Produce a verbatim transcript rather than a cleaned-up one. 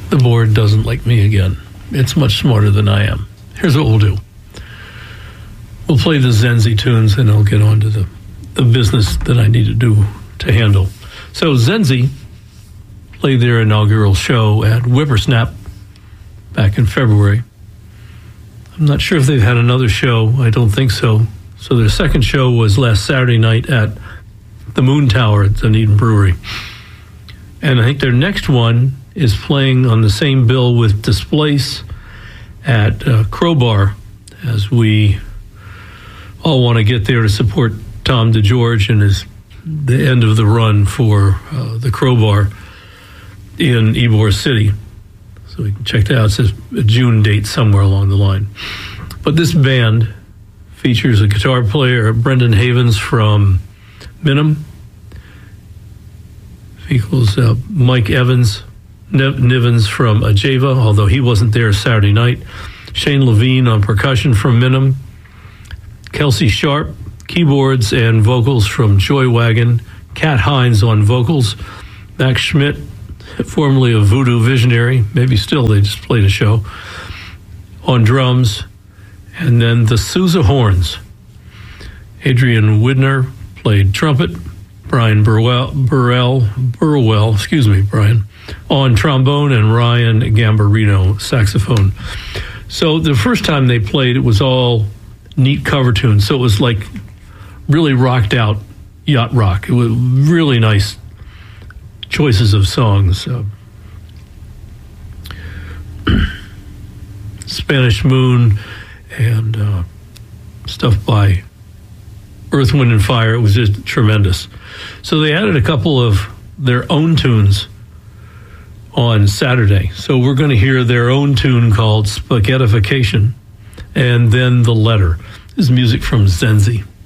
the board doesn't like me again. It's much smarter than I am. Here's what we'll do. We'll play the Zenzi tunes, and I'll get on to the, the business that I need to do to handle. So Zenzi played their inaugural show at Whippersnap back in February. I'm not sure if they've had another show. I don't think so. So their second show was last Saturday night at the Moon Tower at Dunedin Brewery. And I think their next one is playing on the same bill with Displace at uh, Crowbar, as we all want to get there to support Tom DeGeorge and his the end of the run for uh, the Crowbar in Ybor City. So we can check that out. It says a June date somewhere along the line. But this band features a guitar player, Brendan Havens from Minim, equals uh, Mike Evans, Nev- Nivens from Ajeva, although he wasn't there Saturday night. Shane Levine on percussion from Minim. Kelsey Sharp, keyboards and vocals from Joy Wagon. Kat Hines on vocals. Max Schmidt, formerly of Voodoo Visionary, maybe still, they just played a show, on drums. And then the Sousa Horns. Adrian Widner played trumpet. Brian Burwell, Burrell, Burwell, excuse me, Brian, on trombone, and Ryan Gambarino, saxophone. So the first time they played, it was all neat cover tunes. So it was like really rocked out yacht rock. It was really nice choices of songs. Uh, Spanish Moon and uh, stuff by Earth, Wind and Fire. It was just tremendous. So they added a couple of their own tunes on Saturday. So we're going to hear their own tune called Spaghettification, and then The Letter. This is music from Zenzi.